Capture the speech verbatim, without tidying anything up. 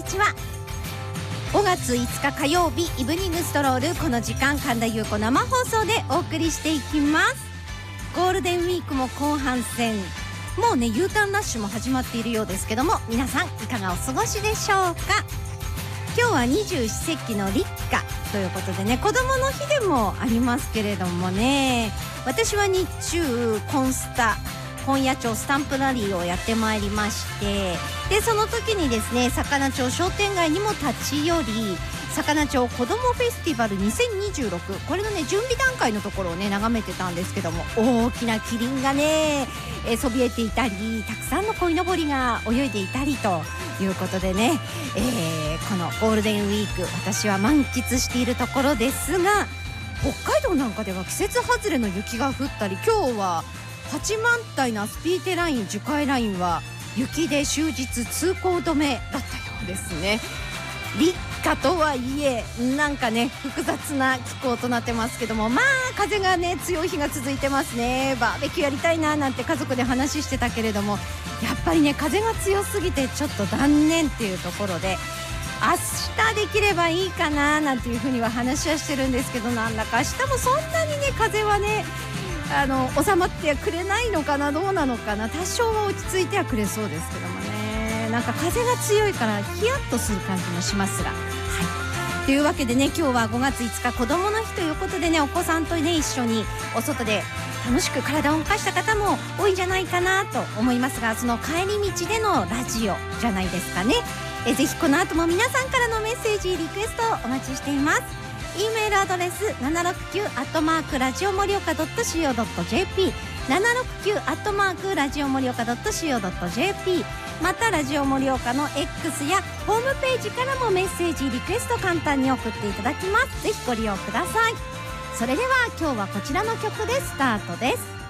ちは。ごがついつか火曜日、イブニングストロール、この時間神田裕子生放送でお送りしていきます。ゴールデンウィークも後半戦、もうね U ターンラッシュも始まっているようですけども、皆さんいかがお過ごしでしょうか。今日は二十四節気の立夏ということでね、子どもの日でもありますけれどもね、私は日中コンスタ本屋町スタンプラリーをやってまいりまして、でその時にですね、魚町商店街にも立ち寄り、魚町子どもフェスティバルにせんにじゅうろく、これのね準備段階のところをね眺めてたんですけども、大きなキリンがね、えー、そびえていたり、たくさんの鯉のぼりが泳いでいたりということでね、えー、このゴールデンウィーク私は満喫しているところですが、北海道なんかでは季節外れの雪が降ったり、今日は八幡平のアスピーテライン樹海ラインは雪で終日通行止めだったようですね。立夏とはいえなんかね複雑な気候となってますけども、まあ風がね強い日が続いてますね。バーベキューやりたいななんて家族で話してたけれども、やっぱりね風が強すぎてちょっと断念っていうところで、明日できればいいかななんていうふうには話はしてるんですけど、なんだか明日もそんなにね風はねあの収まってはくれないのかな、どうなのかな。多少は落ち着いてはくれそうですけどもね、なんか風が強いからヒヤッとする感じもしますが、はい、というわけでね、今日はごがついつか子どもの日ということでね、お子さんとね一緒にお外で楽しく体を動かした方も多いんじゃないかなと思いますが、その帰り道でのラジオじゃないですかね。えぜひこの後も皆さんからのメッセージリクエストをお待ちしています。E メールアドレス ななろくきゅう アットマーク ラジオ盛岡 ドットシーオー ドット ジェーピー ななろくきゅう アットマーク ラジオ盛岡 ドットシーオー ドット ジェーピー、 またラジオ盛岡の X やホームページからもメッセージリクエスト簡単に送っていただきます。ぜひご利用ください。それでは今日はこちらの曲でスタートです。